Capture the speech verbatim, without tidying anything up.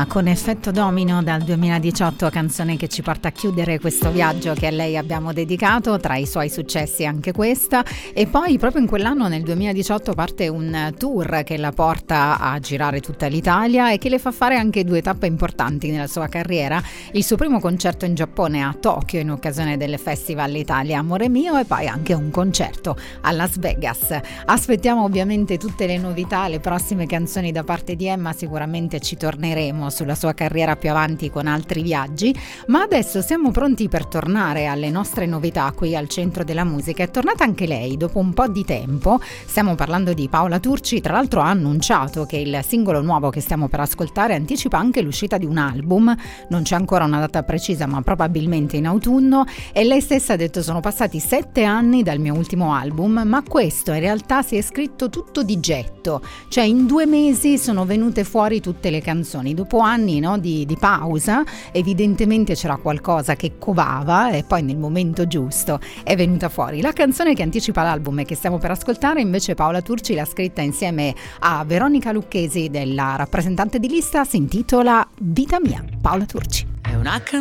Emma con Effetto Domino dal duemiladiciotto, canzone che ci porta a chiudere questo viaggio che a lei abbiamo dedicato, tra i suoi successi anche questa. E poi proprio in quell'anno, nel duemiladiciotto, parte un tour che la porta a girare tutta l'Italia e che le fa fare anche due tappe importanti nella sua carriera: il suo primo concerto in Giappone a Tokyo in occasione del Festival Italia Amore Mio, e poi anche un concerto a Las Vegas. Aspettiamo ovviamente tutte le novità, le prossime canzoni da parte di Emma, sicuramente ci torneremo sulla sua carriera più avanti con altri viaggi, ma adesso siamo pronti per tornare alle nostre novità qui al Centro della Musica. È tornata anche lei dopo un po' di tempo, stiamo parlando di Paola Turci. Tra l'altro ha annunciato che il singolo nuovo che stiamo per ascoltare anticipa anche l'uscita di un album, non c'è ancora una data precisa ma probabilmente in autunno, e lei stessa ha detto: sono passati sette anni dal mio ultimo album, ma questo in realtà si è scritto tutto di getto, cioè in due mesi sono venute fuori tutte le canzoni, dopo anni no, di, di pausa. Evidentemente c'era qualcosa che covava e poi nel momento giusto è venuta fuori. La canzone che anticipa l'album e che stiamo per ascoltare invece Paola Turci l'ha scritta insieme a Veronica Lucchesi, della rappresentante di lista, si intitola Vita Mia. Paola Turci. È una canzone